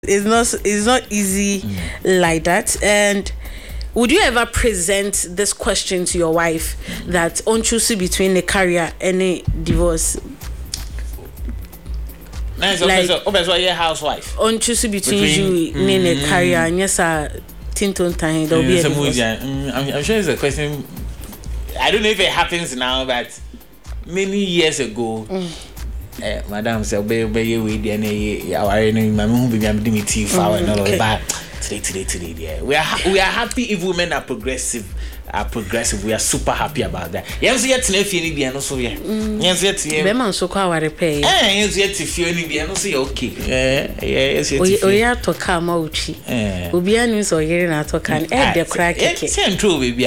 it's not easy like that. And would you ever present this question to your wife that on choosing between a career and a divorce? Nice, like, your housewife. On choosing between you and a career, and yes, Tinton time. There'll be a divorce. I'm sure it's a question. I don't know if it happens now, but many years ago. Madam said, "Baby, we our my mom be me tea flour and all of that." Today, yeah. We are happy if women are progressive. We are super happy about that. Yes, yet to feel any so yeah. Yes, yet to man so call our pay. Yes, yet to feel any so okay. Yes, we have to come out. Ubia news or hearing at can add the crack. It's true, baby.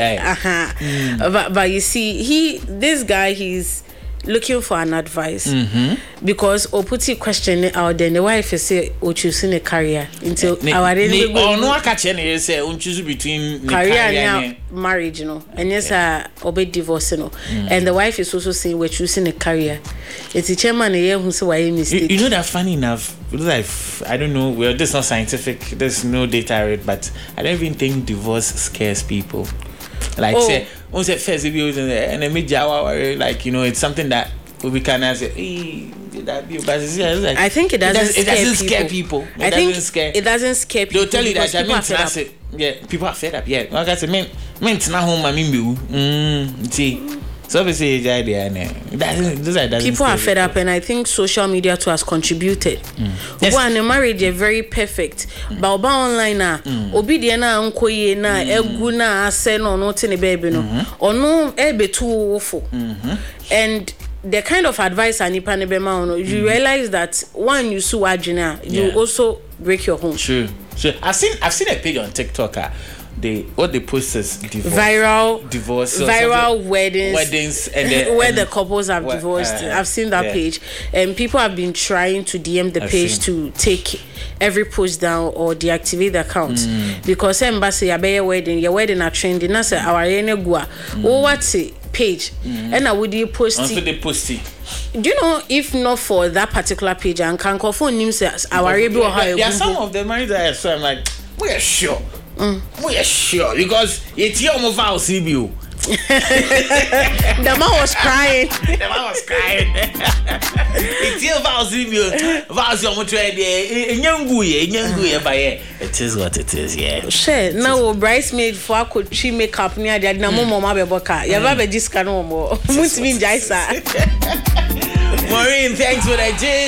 But you see, this guy, he's looking for an advice because or put a question out there. The wife is say or choosing a career until our no catch any say choose between career and marriage, you know, and yes, obey divorce, you know, and the wife is also saying we're choosing a career. It's a chairman here who say why mistake. You know that funny enough, like I don't know, well, this is not scientific, there's no data but I don't even think divorce scares people. Like say once at first videos and a mid-hour, like, you know, it's something that we can say, hey, did that be? But like, I think it doesn't scare people. It doesn't scare people. They'll tell you that people are fed up. Yeah, people are fed up. Yeah, like I said, men not home. I mean, see. So obviously, the idea, people are fed up, and I think social media too has contributed. Yes. When marriage is very perfect, but online na obedient na unkoye na egu na ase no no tini baby no ono ebe too awful. And the kind of advice anipa ne bema no, you realize that when you sue Adjina, you also break your home. Sure. I've seen a page on TikTok. What they post is divorce, viral weddings, and where the couples have divorced. I've seen that page, and people have been trying to DM the page to take every post down or deactivate the account because embassy your wedding are trending. That's our gua. Oh, what's it? Page and I would you post it. Do you know if not for that particular page and can call phone names our yeah, some of the married I saw I'm like we are sure because it's your move out CBU. The man was crying. It's your vows CBU. Vows your motor it is what it is, yeah. Sure. Now bridesmaid for could she make up near the mama beboka. You have a discount no more. Must mean Jaisa. Maureen, thanks for that.